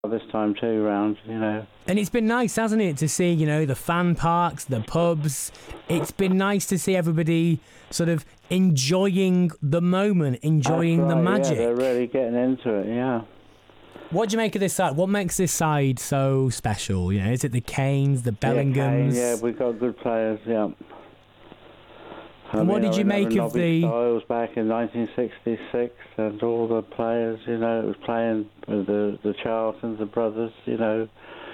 this time too round, you know. And it's been nice, hasn't it, to see, you know, the fan parks, the pubs. It's been nice to see everybody sort of enjoying the moment, enjoying the magic. Yeah, they're really getting into it, yeah. What do you make of this side? What makes this side so special? You know, is it the Kanes, the Bellinghams? Yeah, we've got good players, yeah. And what did you make of the... Styles back in 1966 and all the players, you know, it was playing with the Charltons, the brothers, you know.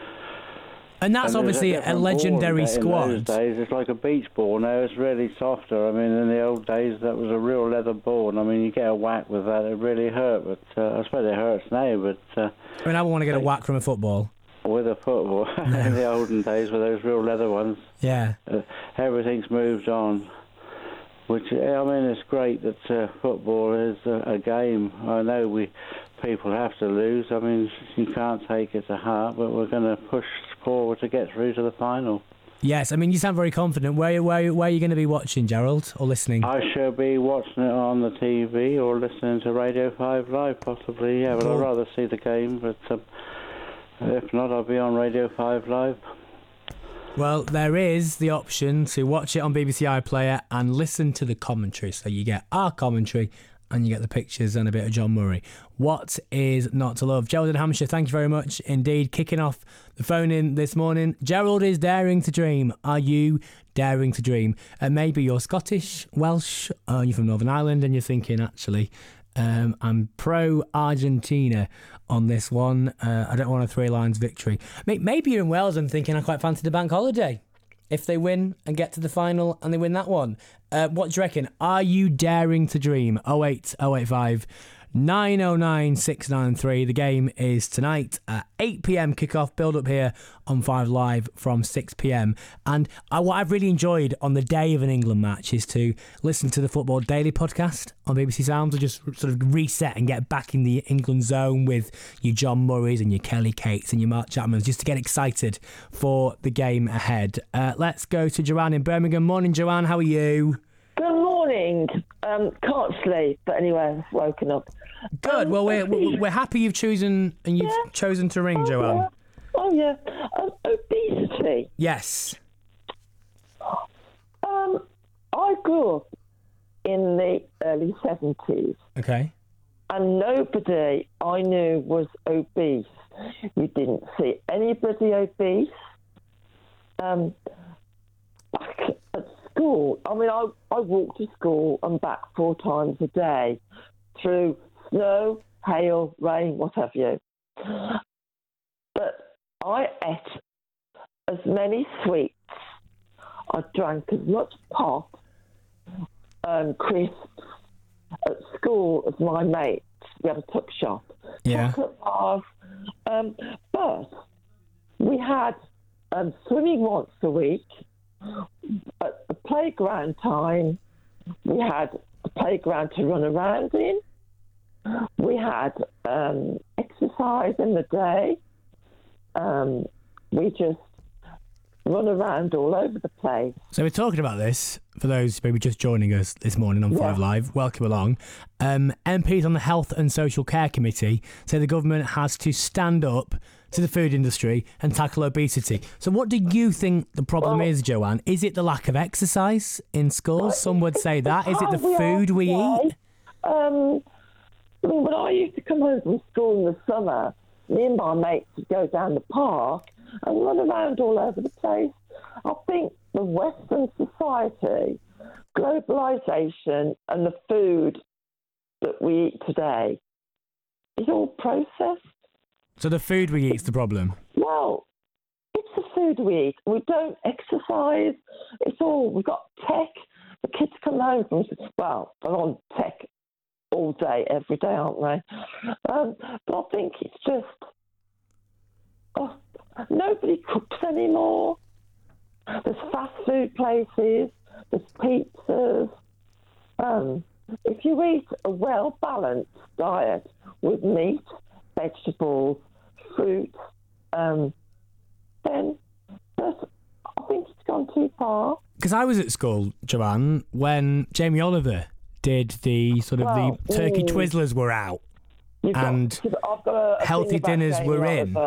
And that's obviously a legendary squad. In those days, it's like a beach ball. Now it's really softer. I mean, in the old days, that was a real leather ball. And I mean, you get a whack with that, it really hurt. But I suppose it hurts now. But I mean, I want to get a whack from a football. With a football, in the olden days, with those real leather ones. Yeah. Everything's moved on. Which, I mean, it's great that football is a game. I know people have to lose. I mean, you can't take it to heart, but we're going to push forward to get through to the final. Yes, I mean, you sound very confident. Where are you going to be watching, Gerald, or listening? I shall be watching it on the TV or listening to Radio 5 Live, possibly, yeah. But I'd rather see the game, but if not, I'll be on Radio 5 Live. Well, there is the option to watch it on BBC iPlayer and listen to the commentary. So you get our commentary and you get the pictures and a bit of John Murray. What is not to love? Gerald in Hampshire, thank you very much indeed. Kicking off the phone in this morning. Gerald is daring to dream. Are you daring to dream? Maybe you're Scottish, Welsh, you're from Northern Ireland and you're thinking, actually, I'm pro-Argentina on this one. I don't want a 3 lines victory. Maybe you're in Wales and thinking I quite fancy the bank holiday. If they win and get to the final and they win that one. What do you reckon? Are you daring to dream? 08085 909 693. The game is tonight at 8 p.m. kickoff. Build up here on 5 Live from 6 p.m. And what I've really enjoyed on the day of an England match is to listen to the Football Daily podcast on BBC Sounds and just sort of reset and get back in the England zone with your John Murrays and your Kelly Cates and your Mark Chapmans just to get excited for the game ahead. Let's go to Joanne in Birmingham. Morning, Joanne. How are you? Good morning. Can't sleep, but anyway, I've woken up. Good. Well, we're happy you've chosen to ring, Joanne. Yeah. Obesity. Yes. I grew up in the early 70s. Okay. And nobody I knew was obese. You didn't see anybody obese. Back at school, I mean, I walked to school and back 4 times a day through snow, hail, rain, what have you. But I ate as many sweets, I drank as much pop and crisps at school as my mates. We had a tuck shop. Yeah. Chocolate bars. But we had swimming once a week. At the playground time, we had a playground to run around in. We had exercise in the day. We just run around all over the place. So we're talking about this, for those maybe just joining us this morning on 5 Live. Welcome along. MPs on the Health and Social Care Committee say the government has to stand up to the food industry and tackle obesity. So what do you think the problem is, Joanne? Is it the lack of exercise in schools? Some would say that. Is it the food we eat? When I used to come home from school in the summer, me and my mates would go down the park and run around all over the place. I think the Western society, globalisation and the food that we eat today is all processed. So the food we eat is the problem? Well, it's the food we eat. We don't exercise. It's all, we've got tech. The kids come home from, well, they're on tech all day, every day, aren't they? But I think it's just, nobody cooks anymore. There's fast food places, there's pizzas. If you eat a well-balanced diet with meat, vegetables, fruit, then I think it's gone too far. Because I was at school, Joanne, when Jamie Oliver did the sort of the turkey Twizzlers were out. and I've got a healthy thing about dinners going were out in. of,